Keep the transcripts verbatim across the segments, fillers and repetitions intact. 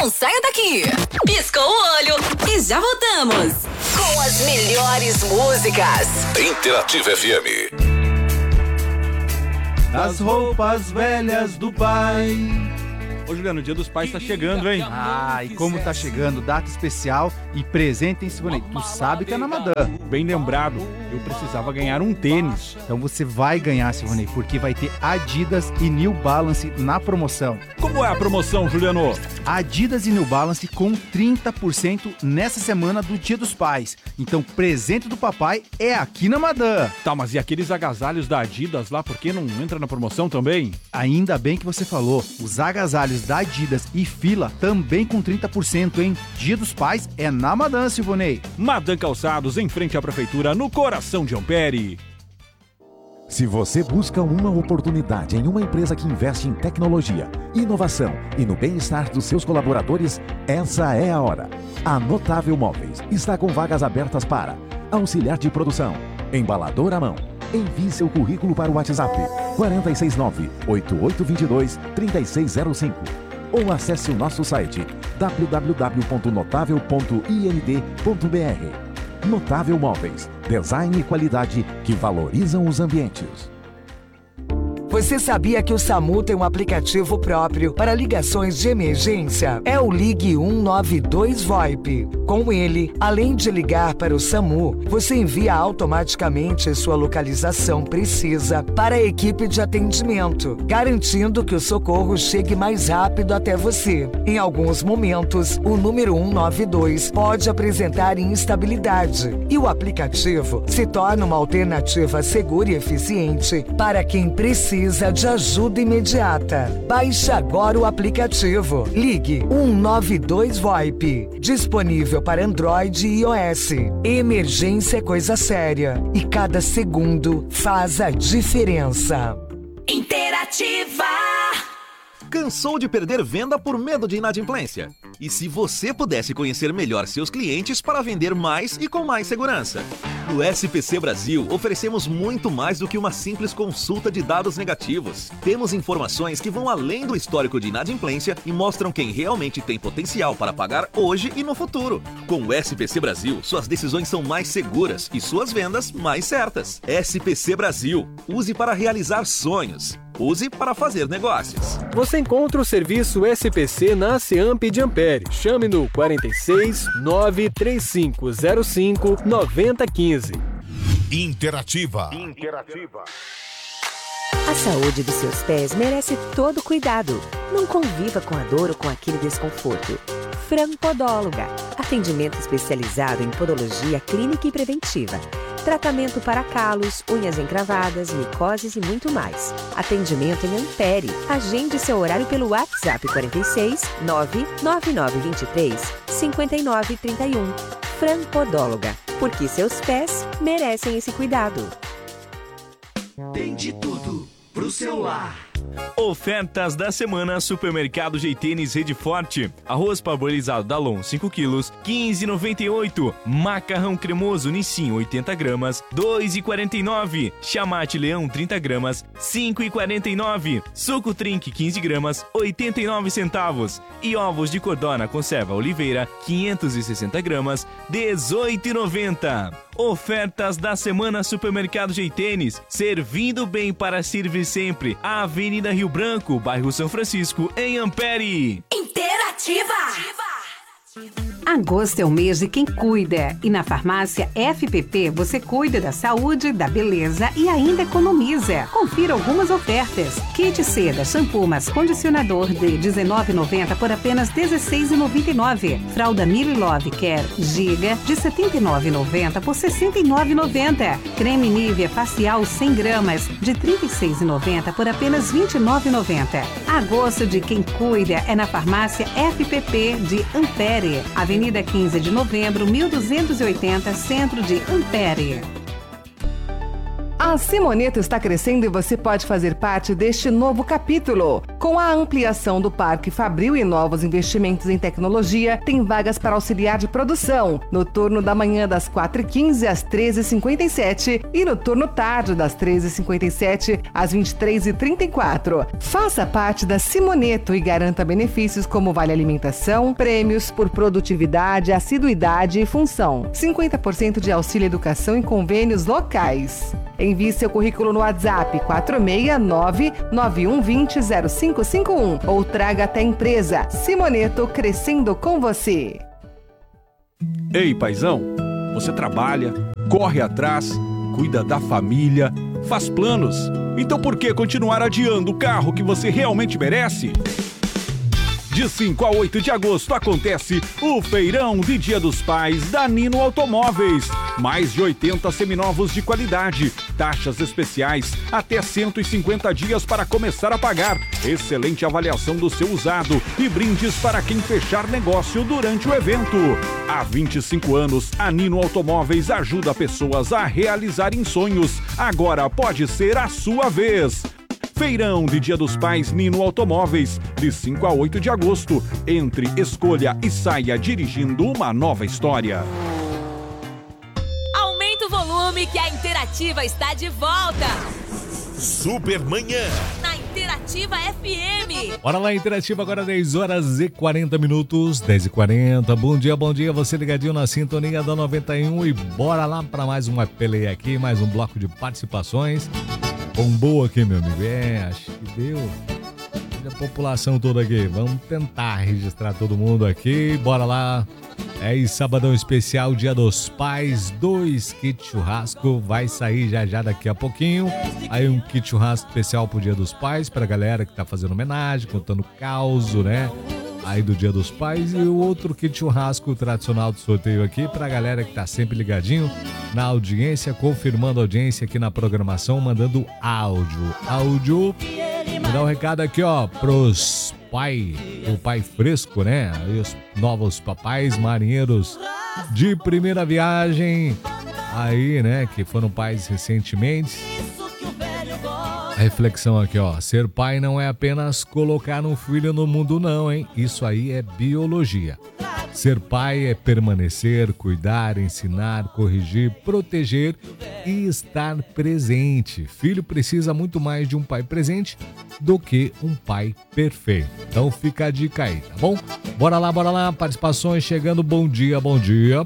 Não saia daqui. Piscou o olho e já voltamos. Com as melhores músicas. Interativa F M. As roupas velhas do pai. Ô Juliano, o Dia dos Pais tá chegando, hein? Ah, e como tá chegando, data especial e presente em Siboney. Tu sabe que é na Madame. Bem lembrado, eu precisava ganhar um tênis. Então você vai ganhar, Siboney, porque vai ter Adidas e New Balance na promoção. Como é a promoção, Juliano? Adidas e New Balance com trinta por cento nessa semana do Dia dos Pais. Então, presente do papai é aqui na Madame. Tá, mas e aqueles agasalhos da Adidas lá, por que não entra na promoção também? Ainda bem que você falou. Os agasalhos da Adidas e Fila também com trinta por cento, hein? Dia dos Pais é na Madame, Siboney. Madame Calçados, em frente à prefeitura, no coração de Ampere. Se você busca uma oportunidade em uma empresa que investe em tecnologia, inovação e no bem-estar dos seus colaboradores, essa é a hora. A Notável Móveis está com vagas abertas para auxiliar de produção, embalador à mão. Envie seu currículo para o WhatsApp quatro seis nove, oito oito dois dois, três seis zero cinco ou acesse o nosso site w w w ponto notável ponto i n d ponto b r. Notável Móveis, design e qualidade que valorizam os ambientes. Você sabia que o SAMU tem um aplicativo próprio para ligações de emergência? É o Ligue um nove dois VoIP. Com ele, além de ligar para o SAMU, você envia automaticamente sua localização precisa para a equipe de atendimento, garantindo que o socorro chegue mais rápido até você. Em alguns momentos, o número um nove dois pode apresentar instabilidade e o aplicativo se torna uma alternativa segura e eficiente para quem precisa de ajuda imediata. Baixe agora o aplicativo. Ligue um nove dois VoIP. Disponível para Android e iOS. Emergência é coisa séria e cada segundo faz a diferença. Interativa. Cansou de perder venda por medo de inadimplência? E se você pudesse conhecer melhor seus clientes para vender mais e com mais segurança? No S P C Brasil, oferecemos muito mais do que uma simples consulta de dados negativos. Temos informações que vão além do histórico de inadimplência e mostram quem realmente tem potencial para pagar hoje e no futuro. Com o S P C Brasil, suas decisões são mais seguras e suas vendas mais certas. S P C Brasil. Use para realizar sonhos. Use para fazer negócios. Você encontra o serviço S P C na SEAMP de Ampere. Chame no quatro seis nove três cinco zero cinco nove zero um cinco. Interativa. Interativa. A saúde dos seus pés merece todo cuidado. Não conviva com a dor ou com aquele desconforto. Frampodóloga. Atendimento especializado em podologia clínica e preventiva. Tratamento para calos, unhas encravadas, micoses e muito mais. Atendimento em Ampere. Agende seu horário pelo WhatsApp quatro seis nove nove nove dois três cinco nove três um. Frampodóloga. Porque seus pés merecem esse cuidado. Tem de tudo pro celular. Ofertas da semana Supermercado Jeitênis Rede Forte. Arroz parboilizado Dalon cinco quilos, quinze reais e noventa e oito centavos. Macarrão cremoso Nissin oitenta gramas, dois reais e quarenta e nove centavos. Chamate Leão trinta gramas, cinco reais e quarenta e nove centavos. Suco Trink quinze gramas, oitenta e nove centavos. E ovos de codorna conserva Oliveira quinhentos e sessenta gramas, dezoito reais e noventa centavos. Ofertas da semana Supermercado Jeitênis, servindo bem para servir sempre. Avenida Rio Branco, bairro São Francisco, em Ampere. Interativa. Agosto é o mês de quem cuida e na farmácia F P P você cuida da saúde, da beleza e ainda economiza. Confira algumas ofertas. Kit seda, shampoo mais condicionador de dezenove reais e noventa centavos por apenas dezesseis reais e noventa e nove centavos. Fralda Mili Love Care Giga de setenta e nove reais e noventa centavos por sessenta e nove reais e noventa centavos. Creme Nivea facial cem gramas de trinta e seis reais e noventa centavos por apenas vinte e nove reais e noventa centavos. Agosto de quem cuida é na farmácia F P P de Ampere. Avenida quinze de novembro, mil duzentos e oitenta, centro de Ampere. A Simoneta está crescendo e você pode fazer parte deste novo capítulo. Com a ampliação do Parque Fabril e novos investimentos em tecnologia, tem vagas para auxiliar de produção, no turno da manhã das quatro e quinze às treze e cinquenta e sete e no turno tarde das treze e cinquenta e sete às vinte e três e trinta e quatro. Faça parte da Simoneto e garanta benefícios como vale alimentação, prêmios por produtividade, assiduidade e função. cinquenta por cento de auxílio educação em convênios locais. Envie seu currículo no WhatsApp quatro seis nove, nove um dois zero zero cinco cinco um ou traga até a empresa. Simoneto, crescendo com você. Ei, paizão, você trabalha, corre atrás, cuida da família, faz planos. Então por que continuar adiando o carro que você realmente merece? De cinco a oito de agosto acontece o Feirão de Dia dos Pais da Nino Automóveis. Mais de oitenta seminovos de qualidade, taxas especiais, até cento e cinquenta dias para começar a pagar, excelente avaliação do seu usado e brindes para quem fechar negócio durante o evento. Há vinte e cinco anos, a Nino Automóveis ajuda pessoas a realizarem sonhos. Agora pode ser a sua vez. Feirão de Dia dos Pais Nino Automóveis, de cinco a oito de agosto. Entre, escolha e saia dirigindo uma nova história. Aumenta o volume que a Interativa está de volta. Supermanhã. Na Interativa F M. Bora lá, Interativa, agora dez horas e quarenta minutos, dez e quarenta. Bom dia, bom dia, você ligadinho na sintonia da noventa e um e bora lá para mais uma peleia aqui, mais um bloco de participações. Bombou aqui, meu amigo. É, acho que deu. A população toda aqui. Vamos tentar registrar todo mundo aqui. Bora lá. É isso, sabadão especial, Dia dos Pais. Dois kits churrasco. Vai sair já já daqui a pouquinho. Aí um kit churrasco especial pro Dia dos Pais. Pra galera que tá fazendo homenagem, contando caos, né? Aí do Dia dos Pais, e o outro kit churrasco tradicional do sorteio aqui pra galera que tá sempre ligadinho na audiência, confirmando a audiência aqui na programação, mandando áudio. Áudio. Vou dar um recado aqui, ó, pros pai, o pai fresco, né? Aí os novos papais marinheiros de primeira viagem, aí, né, que foram pais recentemente. A reflexão aqui, ó, ser pai não é apenas colocar um filho no mundo não, hein? Isso aí é biologia. Ser pai é permanecer, cuidar, ensinar, corrigir, proteger e estar presente. Filho precisa muito mais de um pai presente do que um pai perfeito. Então fica a dica aí, tá bom? Bora lá, bora lá, participações chegando, bom dia, bom dia.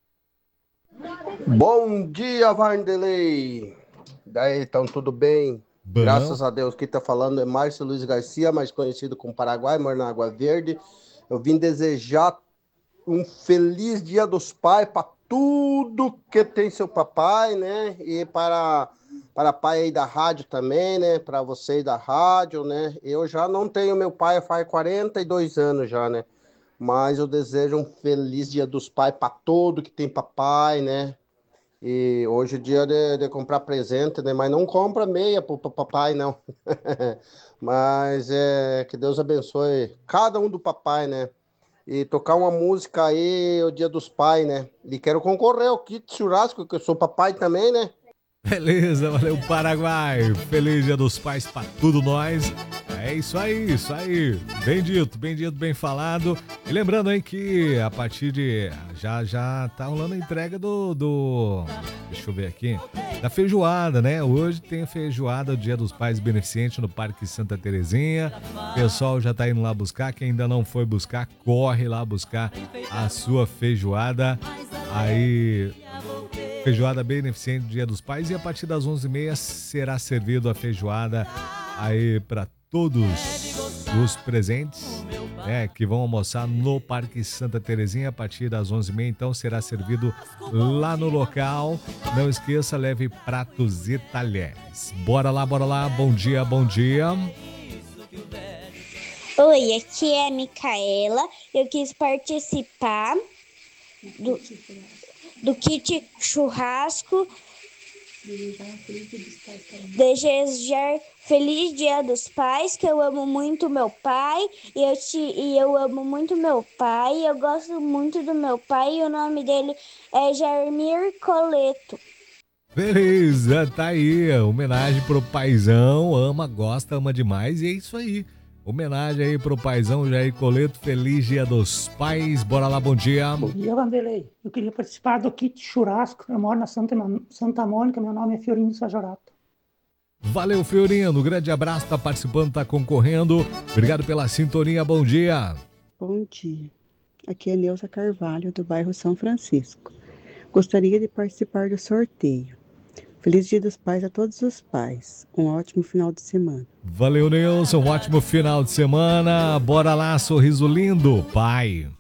Bom dia, Vanderlei. Daí, então tudo bem? Bom. Graças a Deus, quem tá falando é Márcio Luiz Garcia, mais conhecido como Paraguai, moro na Água Verde. Eu vim desejar um feliz Dia dos Pais para tudo que tem seu papai, né? E para para pai aí da rádio também, né? Para vocês da rádio, né? Eu já não tenho meu pai faz quarenta e dois anos já, né? Mas eu desejo um feliz Dia dos Pais para todo que tem papai, né? E hoje é dia de, de comprar presente, né? Mas não compra meia pro papai, não. Mas é que Deus abençoe cada um do papai, né? E tocar uma música aí, o Dia dos Pais, né? E quero concorrer ao kit churrasco, que eu sou papai também, né? Beleza, valeu, Paraguai. Feliz Dia dos Pais pra tudo nós. É isso aí, isso aí. Bem dito, bem dito, bem falado. E lembrando aí que a partir de... Já, já tá rolando a entrega do, do... Deixa eu ver aqui. Da feijoada, né? Hoje tem a feijoada, o Dia dos Pais beneficente no Parque Santa Terezinha. O pessoal já tá indo lá buscar. Quem ainda não foi buscar, corre lá buscar a sua feijoada. Aí... Feijoada beneficente do Dia dos Pais. E a partir das onze e meia será servido a feijoada aí para todos os presentes, né, que vão almoçar no Parque Santa Terezinha a partir das onze e meia. Então será servido lá no local. Não esqueça, leve pratos e talheres. Bora lá, bora lá. Bom dia, bom dia. Oi, aqui é a Micaela. Eu quis participar do... do kit churrasco, desejar feliz Dia dos Pais, que eu amo muito meu pai, e eu, te, e eu amo muito meu pai, eu gosto muito do meu pai, e o nome dele é Jarmir Coleto. Beleza, tá aí, homenagem pro paizão, ama, gosta, ama demais, e é isso aí. Homenagem aí pro paizão Jair Coleto, feliz Dia dos Pais. Bora lá, bom dia. Bom dia, Vanderlei. Eu queria participar do kit churrasco. Eu moro na Santa, Santa Mônica, meu nome é Fiorino Sajorato. Valeu, Fiorino. Grande abraço, tá participando, tá concorrendo. Obrigado pela sintonia, bom dia. Bom dia. Aqui é Neuza Carvalho, do bairro São Francisco. Gostaria de participar do sorteio. Feliz Dia dos Pais a todos os pais. Um ótimo final de semana. Valeu, Nilson. Um ótimo final de semana. Bora lá, sorriso lindo, pai.